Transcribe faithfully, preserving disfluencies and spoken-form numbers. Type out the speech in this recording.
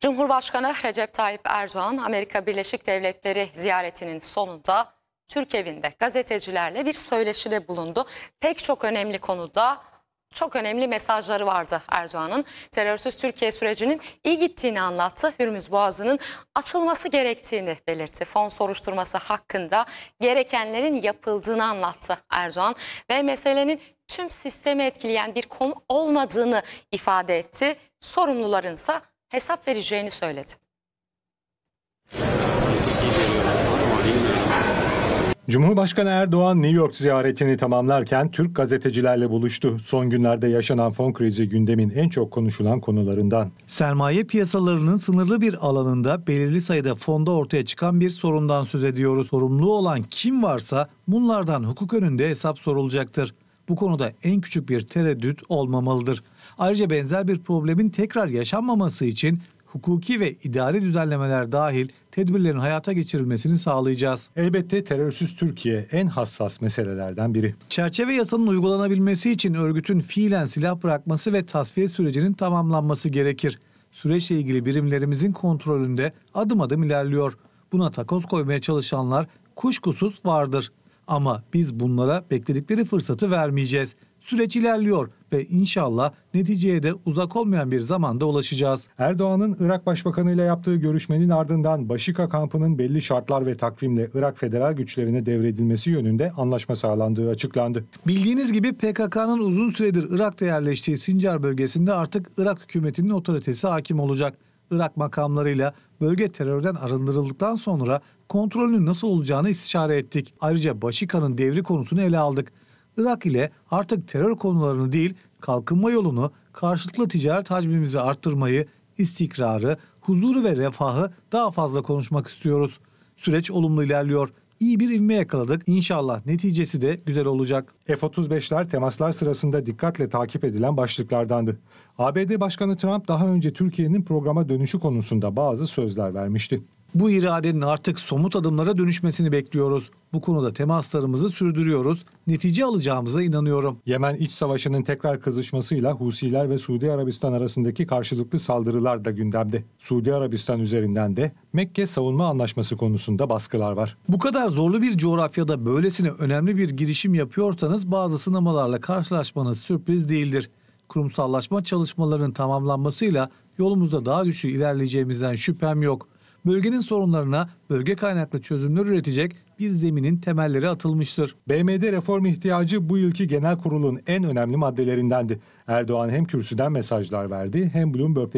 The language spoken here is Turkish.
Cumhurbaşkanı Recep Tayyip Erdoğan, Amerika Birleşik Devletleri ziyaretinin sonunda Türk evinde gazetecilerle bir söyleşide bulundu. Pek çok önemli konuda çok önemli mesajları vardı Erdoğan'ın. Terörsüz Türkiye sürecinin iyi gittiğini anlattı. Hürmüz Boğazı'nın açılması gerektiğini belirtti. Fon soruşturması hakkında gerekenlerin yapıldığını anlattı Erdoğan ve meselenin tüm sistemi etkileyen bir konu olmadığını ifade etti. Sorumlularınsa hesap vereceğini söyledi. Cumhurbaşkanı Erdoğan New York ziyaretini tamamlarken Türk gazetecilerle buluştu. Son günlerde yaşanan fon krizi gündemin en çok konuşulan konularından. Sermaye piyasalarının sınırlı bir alanında belirli sayıda fonda ortaya çıkan bir sorundan söz ediyoruz. Sorumlu olan kim varsa bunlardan hukuk önünde hesap sorulacaktır. Bu konuda en küçük bir tereddüt olmamalıdır. Ayrıca benzer bir problemin tekrar yaşanmaması için hukuki ve idari düzenlemeler dahil tedbirlerin hayata geçirilmesini sağlayacağız. Elbette terörsüz Türkiye en hassas meselelerden biri. Çerçeve yasanın uygulanabilmesi için örgütün fiilen silah bırakması ve tasfiye sürecinin tamamlanması gerekir. Süreçle ilgili birimlerimizin kontrolünde adım adım ilerliyor. Buna takoz koymaya çalışanlar kuşkusuz vardır. Ama biz bunlara bekledikleri fırsatı vermeyeceğiz. Süreç ilerliyor ve inşallah neticeye de uzak olmayan bir zamanda ulaşacağız. Erdoğan'ın Irak Başbakanı ile yaptığı görüşmenin ardından Başika kampının belli şartlar ve takvimle Irak federal güçlerine devredilmesi yönünde anlaşma sağlandığı açıklandı. Bildiğiniz gibi P K K'nın uzun süredir Irak'ta yerleştiği Sincar bölgesinde artık Irak hükümetinin otoritesi hakim olacak. Irak makamlarıyla bölge terörden arındırıldıktan sonra kontrolünün nasıl olacağını istişare ettik. Ayrıca Başika'nın devri konusunu ele aldık. Irak ile artık terör konularını değil, kalkınma yolunu, karşılıklı ticaret hacmimizi arttırmayı, istikrarı, huzuru ve refahı daha fazla konuşmak istiyoruz. Süreç olumlu ilerliyor. İyi bir ivme yakaladık. İnşallah neticesi de güzel olacak. F otuz beşler temaslar sırasında dikkatle takip edilen başlıklardandı. A B D Başkanı Trump daha önce Türkiye'nin programa dönüşü konusunda bazı sözler vermişti. Bu iradenin artık somut adımlara dönüşmesini bekliyoruz. Bu konuda temaslarımızı sürdürüyoruz. Netice alacağımıza inanıyorum. Yemen iç savaşının tekrar kızışmasıyla Husiler ve Suudi Arabistan arasındaki karşılıklı saldırılar da gündemde. Suudi Arabistan üzerinden de Mekke Savunma Anlaşması konusunda baskılar var. Bu kadar zorlu bir coğrafyada böylesine önemli bir girişim yapıyorsanız bazı sınamalarla karşılaşmanız sürpriz değildir. Kurumsallaşma çalışmalarının tamamlanmasıyla yolumuzda daha güçlü ilerleyeceğimizden şüphem yok. Bölgenin sorunlarına bölge kaynaklı çözümler üretecek bir zeminin temelleri atılmıştır. B M D reform ihtiyacı bu yılki genel kurulun en önemli maddelerindendi. Erdoğan hem kürsüden mesajlar verdi hem Bloomberg'te